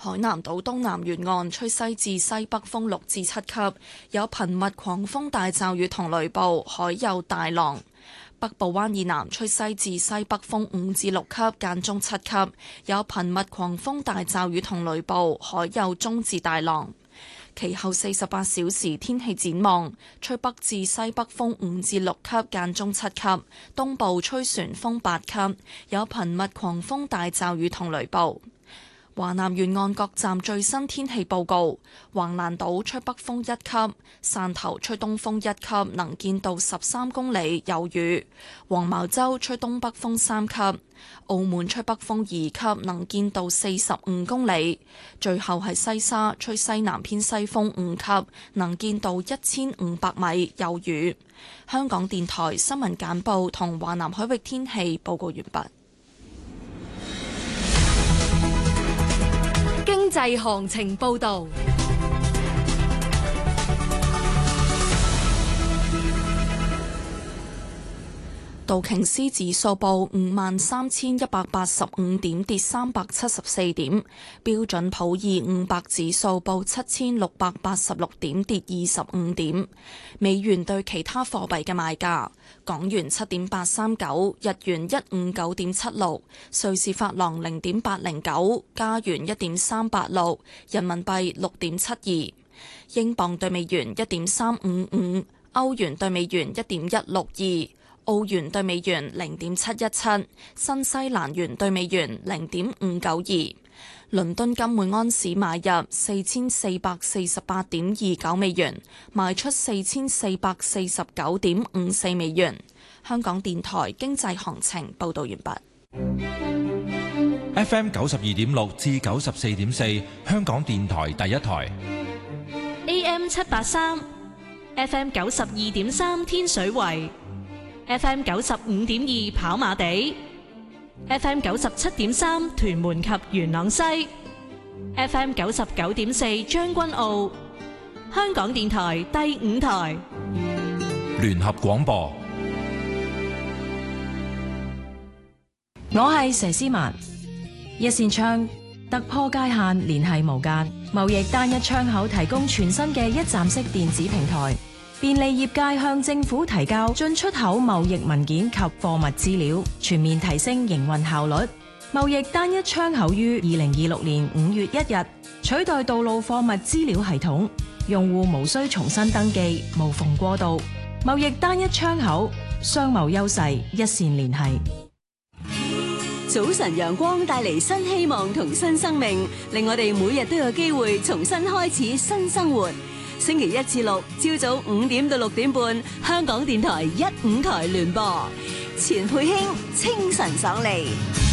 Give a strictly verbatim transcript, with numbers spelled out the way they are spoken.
海南島東南沿岸吹西至西北風六至七級，有頻密狂風大驟雨同雷暴，海有大浪。北部灣以南吹西至西北風五至六級，間中七級，有頻密狂風大驟雨同雷暴，海有中至大浪。其後四十八小時天氣展望，吹北至西北風五至六級，間中七級，東部吹旋風八級，有頻密狂風大驟雨同雷暴。華南沿岸各站最新天氣報告：橫瀾島吹北風一級，汕頭吹東風一級，能見度十三公里，有雨；黃茅洲吹東北風三級，澳門吹北風二級，能見度四十五公里。最後係西沙吹西南偏西風五級，能見度一千五百米，有雨。香港電台新聞簡報同華南海域天氣報告完畢。 經濟行情報道。 道瓊斯指數報五萬三千一百八十五點，跌三百七十四點。標準普爾五百指數報七千六百八十六點，跌二十五點。美元對其他貨幣嘅賣價：港元七點八三九，日元一五九點七六，瑞士法郎零點八零九，加元一點三八六，人民幣六點七二，英鎊對美元一點三五五，歐元對美元一點一六二。澳元對美元零點七一七，新西蘭元對美元零點五九二。倫敦金每安士買入四千四百四十八點二九美元，賣出四千四百四十九點五四美元。香港電台經濟行情報道完畢。 F M 九十二點六至九十四點四，香港電台第一台。 A M 七八三，F M 九十二點三天水圍。F M 九十五點二跑馬地 ，F M 九十七點三屯門及元朗西 ，F M 九十九點四將軍澳，香港電台第五台聯合廣播。 我係佘詩曼，一扇窗突破界限，聯繫無間，貿易單一窗口提供全新嘅一站式電子平台。便利業界向政府提交進出口貿易文件及貨物資料，全面提升營運效率。貿易單一窗口於二零二六年五月一日取代道路貨物資料系統，用戶無需重新登記，無縫過渡。貿易單一窗口，商貿優勢一線連繫。 早晨陽光帶嚟新希望同新生命，令我哋每日都有機會重新開始新生活。星期一至六朝早五點到六點半，香港電台一五台聯播，錢佩卿清晨爽利。